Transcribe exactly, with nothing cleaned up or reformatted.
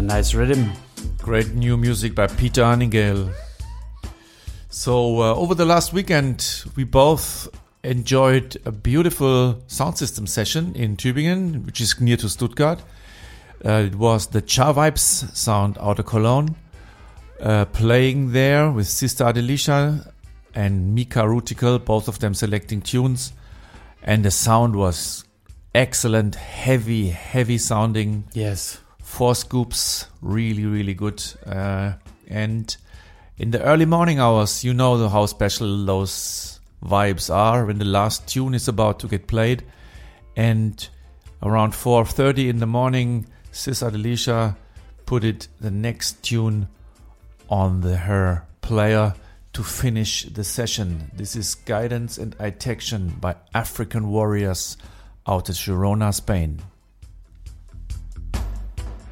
nice rhythm. Great new music by Peter Annigale. So uh, over the last weekend, we both enjoyed a beautiful sound system session in Tübingen, which is near to Stuttgart. Uh, it was the Cha Vibes sound out of Cologne, uh, playing there with Sister Adelicia and Mika Rutical, both of them selecting tunes. And the sound was excellent, heavy, heavy sounding. Yes. Four scoops, really, really good. Uh, and in the early morning hours, you know how special those vibes are when the last tune is about to get played. And around four thirty in the morning, Sis Adelicia put it the next tune on the, her player to finish the session. This is Guidance and Itection by African Warriors out of Girona, Spain.